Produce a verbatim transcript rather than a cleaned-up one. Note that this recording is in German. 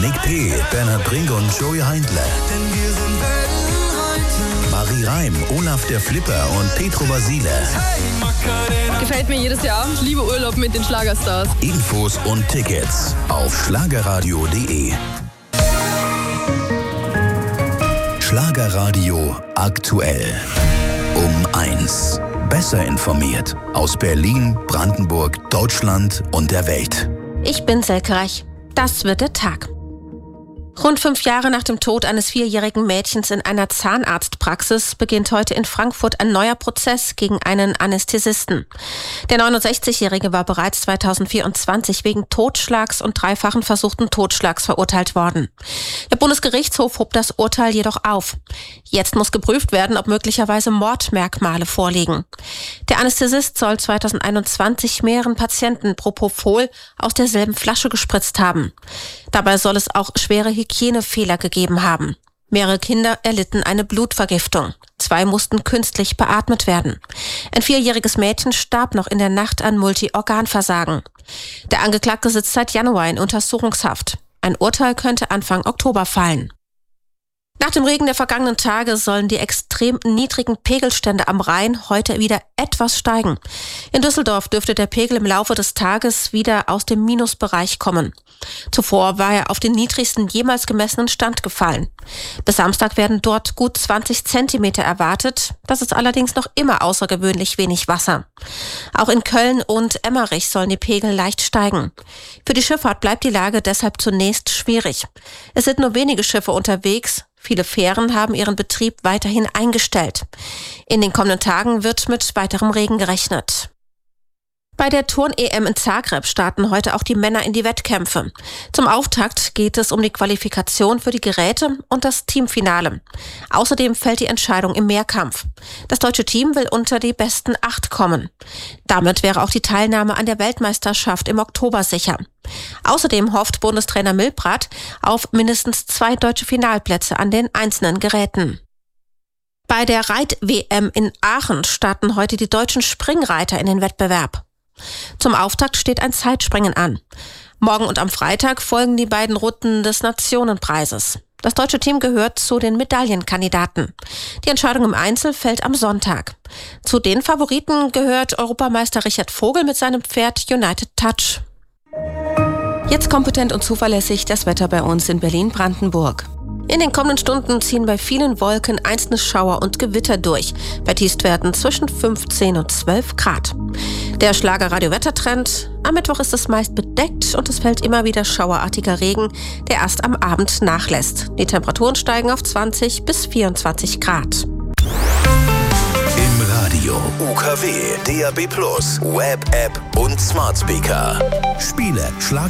Nick P., Bernhard Brink und Joey Heindler. Marie Reim, Olaf der Flipper und Petro Basile. Gefällt mir jedes Jahr. Ich liebe Urlaub mit den Schlagerstars. Infos und Tickets auf schlagerradio punkt de. Schlagerradio aktuell. Um eins. Besser informiert aus Berlin, Brandenburg, Deutschland und der Welt. Ich bin Selke Reich. Das wird der Tag. Rund fünf Jahre nach dem Tod eines vierjährigen Mädchens in einer Zahnarztpraxis beginnt heute in Frankfurt ein neuer Prozess gegen einen Anästhesisten. Der neunundsechzigjährige war bereits zweitausendvierundzwanzig wegen Totschlags und dreifachen versuchten Totschlags verurteilt worden. Der Bundesgerichtshof hob das Urteil jedoch auf. Jetzt muss geprüft werden, ob möglicherweise Mordmerkmale vorliegen. Der Anästhesist soll zweitausendeinundzwanzig mehreren Patienten Propofol aus derselben Flasche gespritzt haben. Dabei soll es auch schwere Hygienefehler gegeben haben. Mehrere Kinder erlitten eine Blutvergiftung. Zwei mussten künstlich beatmet werden. Ein vierjähriges Mädchen starb noch in der Nacht an Multiorganversagen. Der Angeklagte sitzt seit Januar in Untersuchungshaft. Ein Urteil könnte Anfang Oktober fallen. Nach dem Regen der vergangenen Tage sollen die extrem niedrigen Pegelstände am Rhein heute wieder etwas steigen. In Düsseldorf dürfte der Pegel im Laufe des Tages wieder aus dem Minusbereich kommen. Zuvor war er auf den niedrigsten jemals gemessenen Stand gefallen. Bis Samstag werden dort gut zwanzig Zentimeter erwartet. Das ist allerdings noch immer außergewöhnlich wenig Wasser. Auch in Köln und Emmerich sollen die Pegel leicht steigen. Für die Schifffahrt bleibt die Lage deshalb zunächst schwierig. Es sind nur wenige Schiffe unterwegs. Viele Fähren haben ihren Betrieb weiterhin eingestellt. In den kommenden Tagen wird mit weiterem Regen gerechnet. Bei der Turn-E M in Zagreb starten heute auch die Männer in die Wettkämpfe. Zum Auftakt geht es um die Qualifikation für die Geräte und das Teamfinale. Außerdem fällt die Entscheidung im Mehrkampf. Das deutsche Team will unter die besten acht kommen. Damit wäre auch die Teilnahme an der Weltmeisterschaft im Oktober sicher. Außerdem hofft Bundestrainer Milprath auf mindestens zwei deutsche Finalplätze an den einzelnen Geräten. Bei der Reit-W M in Aachen starten heute die deutschen Springreiter in den Wettbewerb. Zum Auftakt steht ein Zeitspringen an. Morgen und am Freitag folgen die beiden Runden des Nationenpreises. Das deutsche Team gehört zu den Medaillenkandidaten. Die Entscheidung im Einzel fällt am Sonntag. Zu den Favoriten gehört Europameister Richard Vogel mit seinem Pferd United Touch. Jetzt kompetent und zuverlässig das Wetter bei uns in Berlin-Brandenburg. In den kommenden Stunden ziehen bei vielen Wolken einzelne Schauer und Gewitter durch. Bei Tiefstwerten zwischen fünfzehn und zwölf Grad. Der Schlagerradio-Wettertrend. Am Mittwoch ist es meist bedeckt und es fällt immer wieder schauerartiger Regen, der erst am Abend nachlässt. Die Temperaturen steigen auf zwanzig bis vierundzwanzig Grad. Im Radio U K W, D A B plus, Web-App und Smart Speaker. Spiele, Schlag